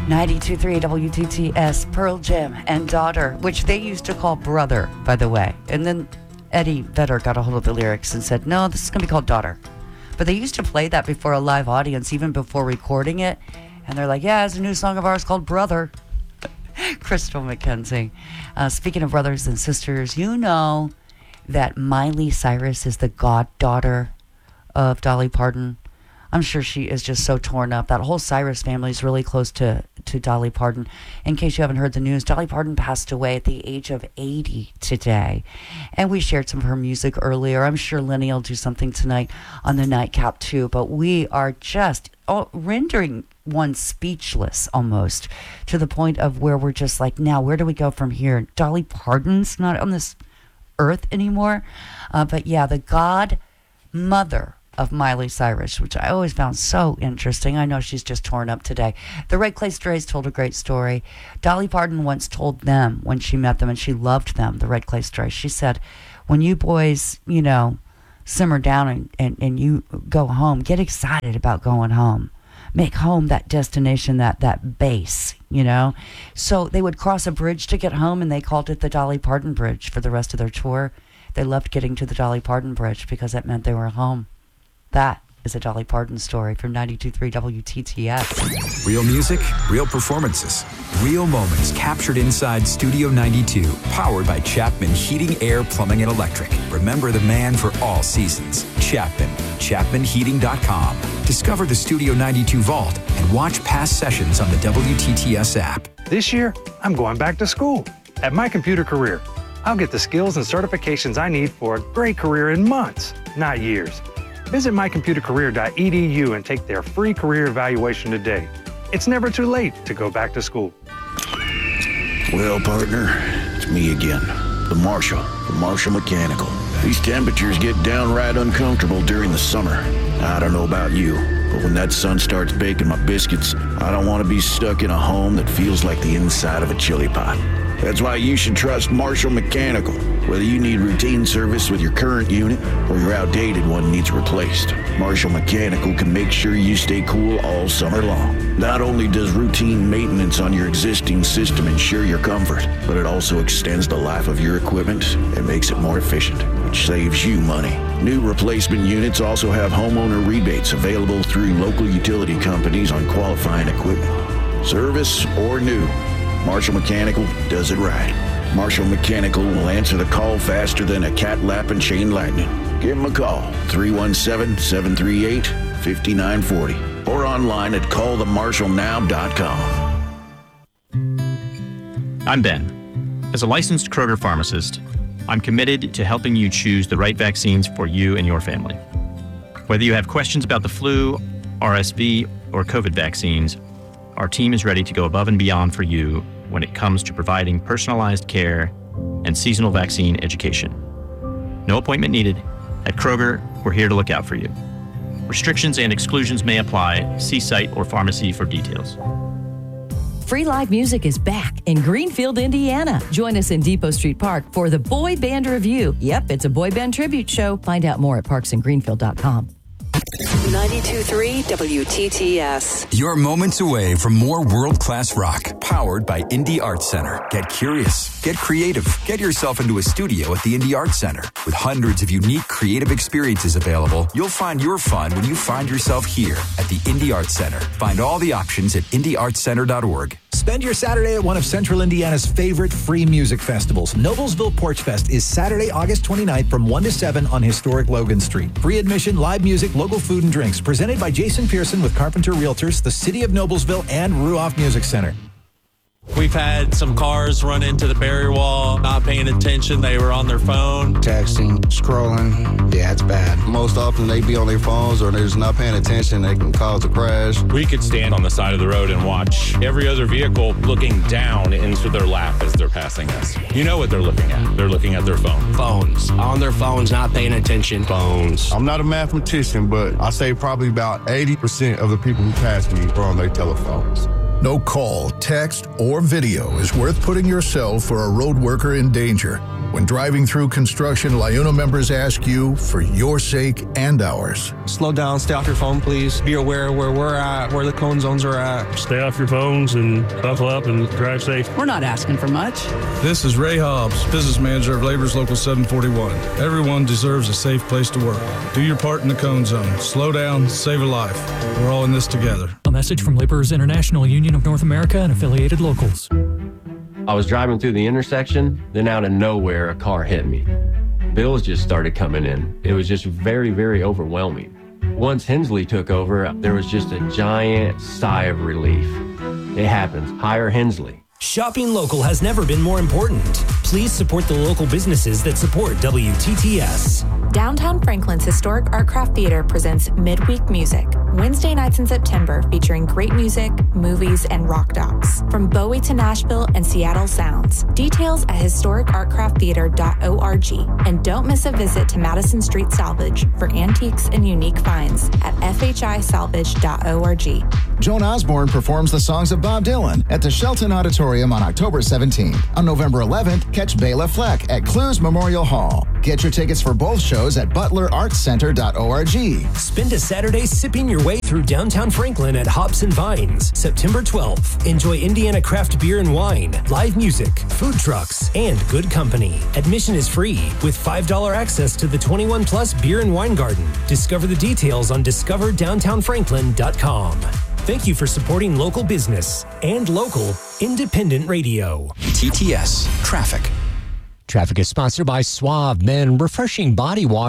92.3 WTTS, Pearl Jam and Daughter, which they used to call Brother, by the way. And then Eddie Vedder got a hold of the lyrics and said, no, this is going to be called Daughter. But they used to play that before a live audience, even before recording it. And they're like, yeah, it's a new song of ours called Brother. Crystal McKenzie. Speaking of brothers and sisters, you know that Miley Cyrus is the goddaughter of Dolly Parton. I'm sure she is just so torn up. That whole Cyrus family is really close to Dolly Parton. In case you haven't heard the news, Dolly Parton passed away at the age of 80 today. And we shared some of her music earlier. I'm sure Lenny will do something tonight on the nightcap too. But we are just rendering one speechless almost, to the point of where we're just like, now where do we go from here? Dolly Parton's not on this earth anymore. But yeah, the godmother of Miley Cyrus, which I always found so interesting. I know she's just torn up today. The Red Clay Strays told a great story. Dolly Parton once told them when she met them, and she loved them, the Red Clay Strays. She said, when you boys, simmer down and you go home, get excited about going home. Make home that destination, that base, So they would cross a bridge to get home, and they called it the Dolly Parton Bridge for the rest of their tour. They loved getting to the Dolly Parton Bridge because that meant they were home. That is a Dolly Parton story from 92.3 WTTS. Real music, real performances, real moments captured inside Studio 92, powered by Chapman Heating, Air, Plumbing, and Electric. Remember the man for all seasons, Chapman. ChapmanHeating.com. Discover the Studio 92 Vault and watch past sessions on the WTTS app. This year, I'm going back to school. At My Computer Career, I'll get the skills and certifications I need for a great career in months, not years. Visit mycomputercareer.edu and take their free career evaluation today. It's never too late to go back to school. Well, partner, it's me again, the Marshall from Marshall Mechanical. These temperatures get downright uncomfortable during the summer. I don't know about you, but when that sun starts baking my biscuits, I don't want to be stuck in a home that feels like the inside of a chili pot. That's why you should trust Marshall Mechanical. Whether you need routine service with your current unit or your outdated one needs replaced, Marshall Mechanical can make sure you stay cool all summer long. Not only does routine maintenance on your existing system ensure your comfort, but it also extends the life of your equipment and makes it more efficient, which saves you money. New replacement units also have homeowner rebates available through local utility companies on qualifying equipment. Service or new, Marshall Mechanical does it right. Marshall Mechanical will answer the call faster than a cat lapping chain lightning. Give them a call, 317-738-5940, or online at callthemarshallnow.com. I'm Ben. As a licensed Kroger pharmacist, I'm committed to helping you choose the right vaccines for you and your family. Whether you have questions about the flu, RSV, or COVID vaccines, our team is ready to go above and beyond for you when it comes to providing personalized care and seasonal vaccine education. No appointment needed. At Kroger, we're here to look out for you. Restrictions and exclusions may apply. See site or pharmacy for details. Free live music is back in Greenfield, Indiana. Join us in Depot Street Park for the Boy Band Review. Yep, it's a boy band tribute show. Find out more at parksandgreenfield.com. 92.3 WTTS. You're moments away from more world-class rock, powered by Indie Arts Center. Get curious, get creative, get yourself into a studio at the Indie Arts Center. With hundreds of unique creative experiences available, you'll find your fun when you find yourself here at the Indie Arts Center. Find all the options at indieartscenter.org. Spend your Saturday at one of Central Indiana's favorite free music festivals. Noblesville Porch Fest is Saturday, August 29th from 1 to 7 on historic Logan Street. Free admission, live music, local food and drinks. Presented by Jason Pearson with Carpenter Realtors, the City of Noblesville, and Ruoff Music Center. We've had some cars run into the barrier wall, not paying attention. They were on their phone. Texting, scrolling. Yeah, it's bad. Most often they be on their phones or they're just not paying attention. They can cause a crash. We could stand on the side of the road and watch every other vehicle looking down into their lap as they're passing us. You know what they're looking at. They're looking at their phone. Phones. On their phones, not paying attention. Phones. I'm not a mathematician, but I say probably about 80% of the people who pass me are on their telephones. No call, text, or video is worth putting yourself or a road worker in danger. When driving through construction, LiUNA members ask you for your sake and ours. Slow down, stay off your phone, please. Be aware where we're at, where the cone zones are at. Stay off your phones and buckle up and drive safe. We're not asking for much. This is Ray Hobbs, business manager of Labor's Local 741. Everyone deserves a safe place to work. Do your part in the cone zone. Slow down, save a life. We're all in this together. A message from Laborers International Union of North America and affiliated locals. I was driving through the intersection, then out of nowhere, a car hit me. Bills just started coming in. It was just very, very overwhelming. Once Hensley took over, there was just a giant sigh of relief. It happens. Hire Hensley. Shopping local has never been more important. Please support the local businesses that support WTTS. Downtown Franklin's Historic Art Craft Theater presents Midweek Music, Wednesday nights in September featuring great music, movies, and rock docs. From Bowie to Nashville and Seattle sounds. Details at historicartcrafttheater.org. And don't miss a visit to Madison Street Salvage for antiques and unique finds at fhisalvage.org. Joan Osborne performs the songs of Bob Dylan at the Shelton Auditorium on October 17th. On November 11th, catch Bela Fleck at Clues Memorial Hall. Get your tickets for both shows at butlerartscenter.org. Spend a Saturday sipping your way through downtown Franklin at Hops and Vines, September 12th. Enjoy Indiana craft beer and wine, live music, food trucks, and good company. Admission is free with $5 access to the 21 Plus Beer and Wine Garden. Discover the details on discoverdowntownfranklin.com. Thank you for supporting local business and local independent radio. TTS Traffic. Traffic is sponsored by Suave Men Refreshing Body Wash.